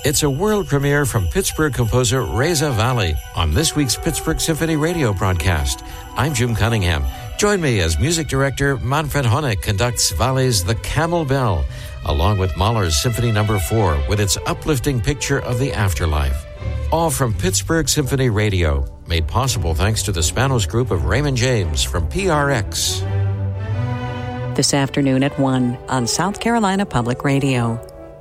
It's a world premiere from Pittsburgh composer Reza Vali on this week's Pittsburgh Symphony radio broadcast. I'm Jim Cunningham. Join me as music director Manfred Honeck conducts Vali's The Camel Bell, along with Mahler's Symphony No. 4 with its uplifting picture of the afterlife. All from Pittsburgh Symphony Radio, made possible thanks to the Spanos Group of Raymond James from PRX. This afternoon at 1 on South Carolina Public Radio.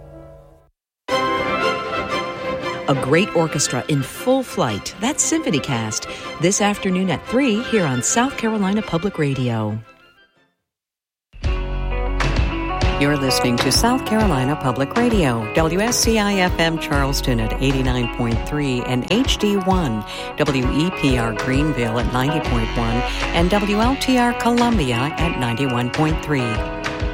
A great orchestra in full flight. That's SymphonyCast. This afternoon at 3 here on South Carolina Public Radio. You're listening to South Carolina Public Radio, WSCI-FM Charleston at 89.3 and HD1, WEPR Greenville at 90.1 and WLTR Columbia at 91.3.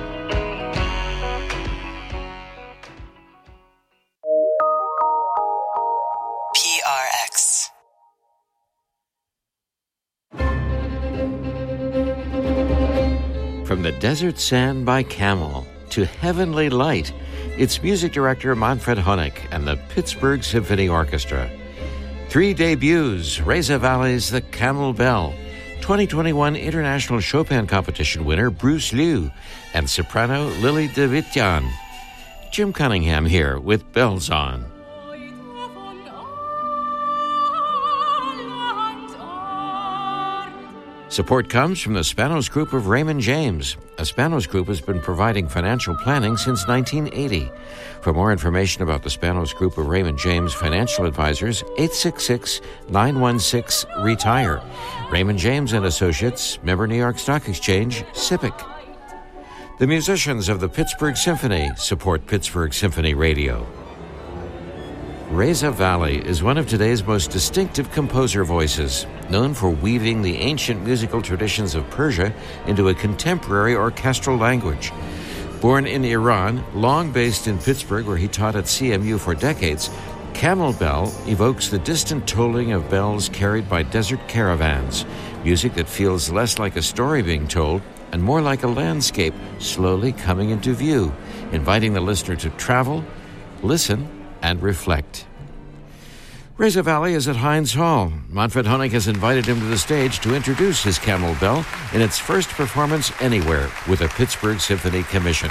From the desert sand by camel to heavenly light, it's music director Manfred Honeck and the Pittsburgh Symphony Orchestra. 3 debuts: Reza Vali's The Camel Bell, 2021 International Chopin Competition winner Bruce Liu, and soprano Lily Davitian. Jim Cunningham here with Bells On. Support comes from the Spanos Group of Raymond James. A Spanos Group has been providing financial planning since 1980. For more information about the Spanos Group of Raymond James Financial Advisors, 866-916-RETIRE. Raymond James and Associates, member New York Stock Exchange, SIPC. The musicians of the Pittsburgh Symphony support Pittsburgh Symphony Radio. Reza Vali is one of today's most distinctive composer voices, known for weaving the ancient musical traditions of Persia into a contemporary orchestral language. Born in Iran, long based in Pittsburgh where he taught at CMU for decades, Camel Bell evokes the distant tolling of bells carried by desert caravans, music that feels less like a story being told and more like a landscape slowly coming into view, inviting the listener to travel, listen, and reflect. Reza Vali is at Heinz Hall. Manfred Honeck has invited him to the stage to introduce his Camel Bell in its first performance anywhere with a Pittsburgh Symphony Commission.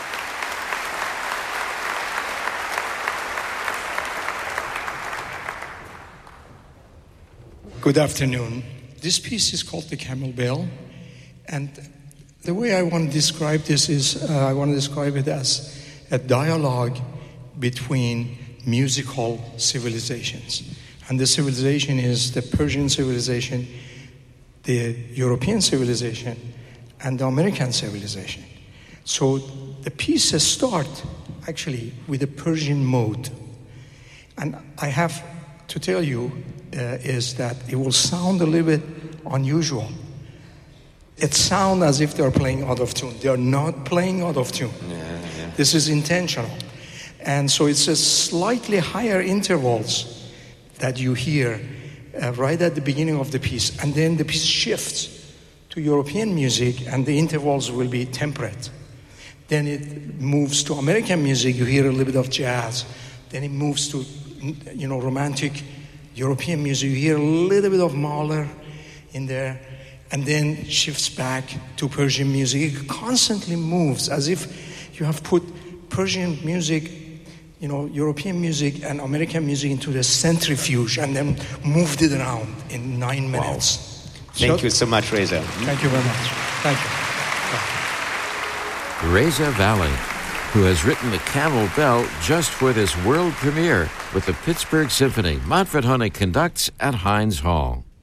Good afternoon. This piece is called The Camel Bell, and the way I want to describe this is I want to describe it as a dialogue between musical civilizations. And the civilization is the Persian civilization, the European civilization, and the American civilization. So the pieces start actually with a Persian mode. And I have to tell you is that it will sound a little bit unusual. It sounds as if they're playing out of tune. They're not playing out of tune. Yeah. This is intentional. And so it's a slightly higher intervals that you hear right at the beginning of the piece. And then the piece shifts to European music and the intervals will be temperate. Then it moves to American music, you hear a little bit of jazz. Then it moves to, romantic European music, you hear a little bit of Mahler in there. And then shifts back to Persian music. It constantly moves as if you have put Persian music, European music and American music into the centrifuge and then moved it around in 9 minutes. Wow. Thank you so much, Reza. Thank you very much. Thank you. Reza Vali, who has written The Camel Bell just for this world premiere with the Pittsburgh Symphony. Manfred Honeck conducts at Heinz Hall.